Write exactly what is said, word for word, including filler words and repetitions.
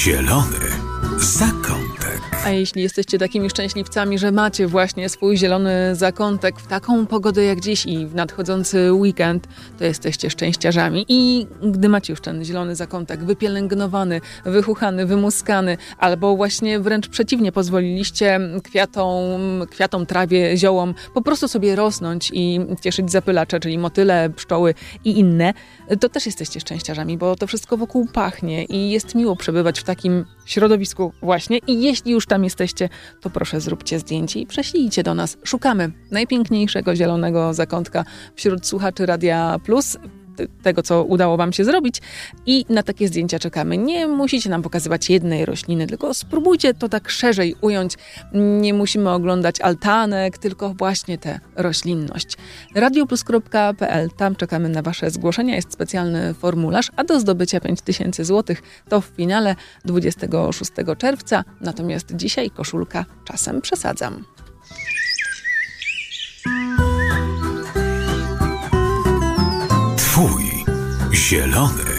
Zielony zakątek. A jeśli jesteście takimi szczęśliwcami, że macie właśnie swój zielony zakątek w taką pogodę jak dziś i w nadchodzący weekend, to jesteście szczęściarzami. I gdy macie już ten zielony zakątek wypielęgnowany, wychuchany, wymuskany, albo właśnie wręcz przeciwnie, pozwoliliście kwiatom, kwiatom, trawie, ziołom po prostu sobie rosnąć i cieszyć zapylacze, czyli motyle, pszczoły i inne, to też jesteście szczęściarzami, bo to wszystko wokół pachnie i jest miło przebywać w takim środowisku właśnie. I jeśli już tam jesteście, to proszę zróbcie zdjęcie i prześlijcie do nas. Szukamy najpiękniejszego zielonego zakątka wśród słuchaczy Radia Plus, tego, co udało wam się zrobić, i na takie zdjęcia czekamy. Nie musicie nam pokazywać jednej rośliny, tylko spróbujcie to tak szerzej ująć. Nie musimy oglądać altanek, tylko właśnie tę roślinność. radioplus kropka pe el, tam czekamy na wasze zgłoszenia. Jest specjalny formularz, a do zdobycia pięć tysięcy złotych to w finale dwudziestego szóstego czerwca. Natomiast dzisiaj koszulka czasem przesadzam. Twój zielony